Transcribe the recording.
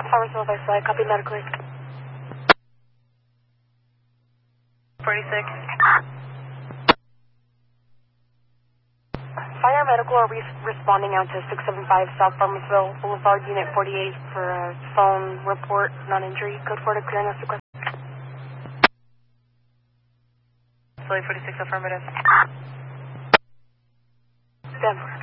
Harrisville by flight, copy medically. 46. Fire medical are responding out to 675 South Farmersville Boulevard, Unit 48 for a phone report, non-injury. Code 4 to clearance request. Flight 46, affirmative. Denver.